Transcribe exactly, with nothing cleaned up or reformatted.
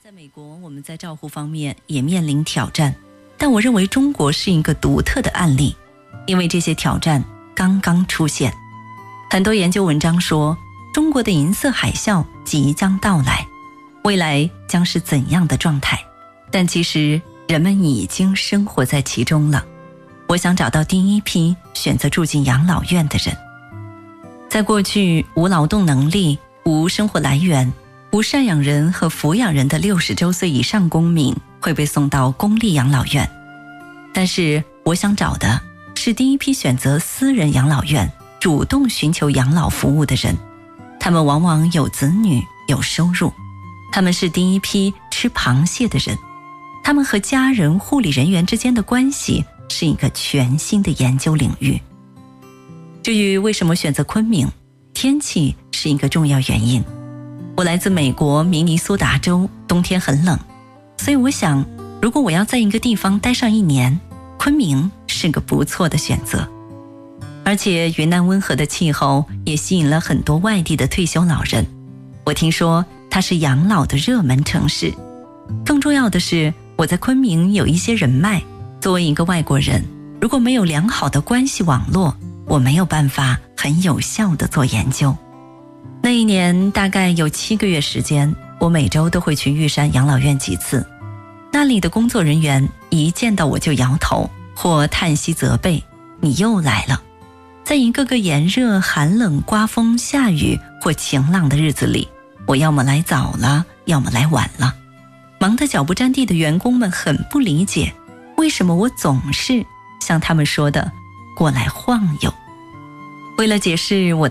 在美国，我们在照护方面也面临挑战，但我认为中国是一个独特的案例，因为这些挑战刚刚出现。很多研究文章说，中国的银色海啸即将到来，未来将是怎样的状态？但其实人们已经生活在其中了。我想找到第一批选择住进养老院的人。在过去，无劳动能力、无生活来源、无赡养人和抚养人的六十周岁以上公民会被送到公立养老院。但是我想找的是第一批选择私人养老院、主动寻求养老服务的人。他们往往有子女、有收入，他们是第一批吃螃蟹的人。他们和家人、护理人员之间的关系是一个全新的研究领域。至于为什么选择昆明，天气是一个重要原因。我来自美国明尼苏达州，冬天很冷，所以我想，如果我要在一个地方待上一年，昆明是个不错的选择。而且云南温和的气候也吸引了很多外地的退休老人。我听说它是养老的热门城市。更重要的是，我在昆明有一些人脉。作为一个外国人，如果没有良好的关系网络，我没有办法很有效地做研究。那一年大概有七个月时间，我每周都会去玉山养老院几次。那里的工作人员一见到我就摇头或叹息责备，你又来了。在一个个炎热、寒冷、刮风、下雨或晴朗的日子里，我要么来早了，要么来晚了。忙得脚不沾地的员工们很不理解，为什么我总是像他们说的过来晃悠。为了解释我的